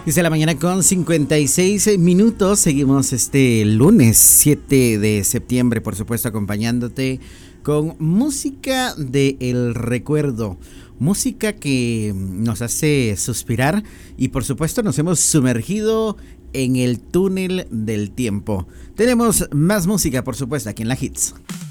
10 de la mañana con 56 minutos. Seguimos este lunes 7 de septiembre, por supuesto, acompañándote con música del recuerdo. Música que nos hace suspirar y por supuesto nos hemos sumergido en el túnel del tiempo. Tenemos más música, por supuesto, aquí en la Hits.